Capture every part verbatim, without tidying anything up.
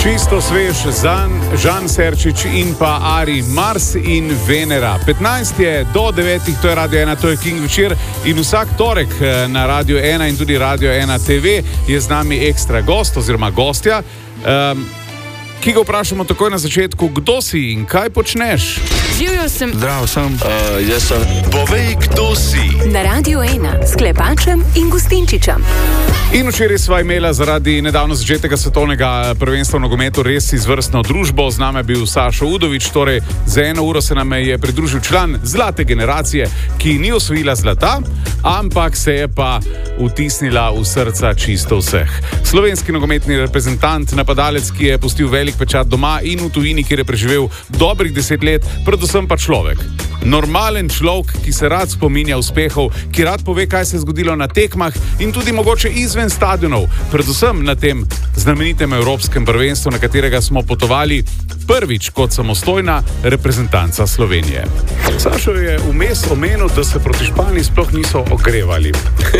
Čisto svež Zan, Žan Serčič in pa Ari, Mars in Venera. petnajst je do devetih, to je Radio ena, to je King večer in vsak torek na Radio ena in tudi Radio ena T V je z nami ekstra gost oziroma gostja, um, ki ga vprašamo takoj na začetku, kdo si in kaj počneš? Živjo sem. Zdrav sem. Uh, jaz sem. Povej, kdo si. Na Radio ena s Klepačem in Gustinčičem. In včeraj sva imela zaradi nedavno začetega svetovnega prvenstva v nogometu res izvrstno družbo. Z nami je bil Sašo Udovič, torej za eno uro se nam je pridružil član zlate generacije, ki ni osvojila zlata, ampak se je pa vtisnila v srca čisto vseh. Slovenski nogometni reprezentant, napadalec, ki je pustil velik pečat doma in v tujini, kjer je preživel dobrih deset let, predvsem pa človek. Normalen človek, ki se rad spominja uspehov, ki rad pove, kaj se je zgodilo na tekmah in tudi mogoče izven stadionov, predvsem na tem znamenitem evropskem prvenstvu, na katerega smo potovali prvič kot samostojna reprezentanca Slovenije. Sašo je vmes omenil, da se proti Španiji sploh niso ogrevali.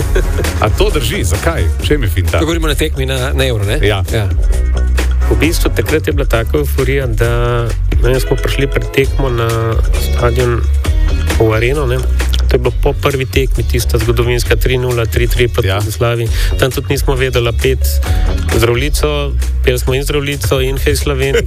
A to drži? Zakaj? Čem je finta? Govorimo na tekmi na, na Euro, ne? Ja. ja. V bistvu takrat je bila taka euforija, da ne, smo prišli pred tekmo na stadion v Areno, ne. To je bilo po prvi tekmi, tista zgodovinska tri nula, tri tri proti Ja. Jugoslaviji. Tam tudi nismo vedeli pet zdravljico, peli smo in zdravljico in hej Slovenija.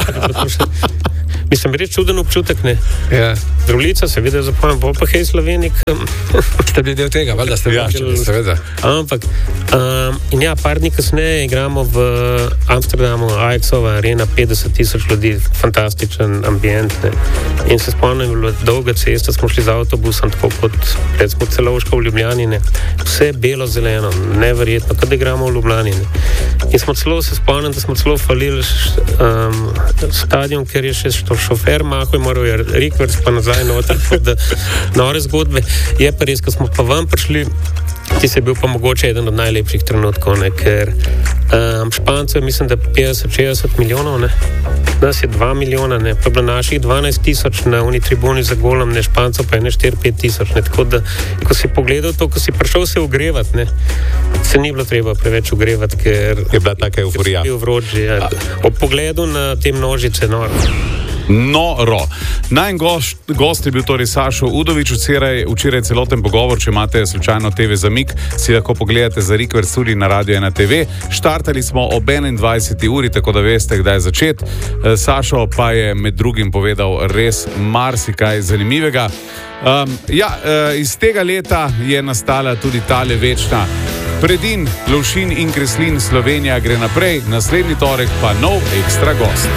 Mislim, reč čuden občutek, ne. Ja. Zdravljica, seveda zapomnim, bolj pa hej Slovenik. Ste bili del tega, valjda ste Ja, bili, seveda. Ampak, um, in ja, par dni kasneje igramo v Amsterdamu, Ajaxova arena, petdeset tisoč ljudi, fantastičen ambient, ne. In se spomnim, je bila dolga cesta, smo šli z avtobusom, tako kot recimo Celovška v Ljubljani, ne. Vse belo-zeleno, neverjetno, kot da igramo v Ljubljani, ne. In smo celo, se spomnim, da smo celo falili um, stadion, ker je še šofer mahal in moral je rikverc pa nazaj noter, da nore zgodbe. Je pa res, ko smo pa vam prišli, ti se je bil pa mogoče eden od najlepših trenutkov, ne, ker um, Špancev je, mislim, da petdeset šestdeset milijonov, ne, nas je dva milijona, ne, pa je bilo naših dvanajst tisoč na uni tribuni za golom, ne, Špancev pa je ne štiri pet tisoč, ne, tako da, ko si pogledal to, ko si prišel se ogrevat, ne, se ni bilo treba preveč ogrevat, ker Je bila taka euforija. bil vroč, ja. Ob pogledu na te množice, no, Noro. Najn gost, gost je bil torej Sašo Udovič. Včeraj, včeraj celoten pogovor, če imate slučajno T V zamik, si lahko pogledate za Rikverc tudi na Radio ena T V. Štartali smo ob enaindvajseti uri, tako da veste, kdaj začeti. Sašo pa je med drugim povedal res marsikaj zanimivega. Um, ja, iz tega leta je nastala tudi tale večna Predin, Lovšin in Kreslin, Slovenija gre naprej, naslednji torek pa nov ekstra gost.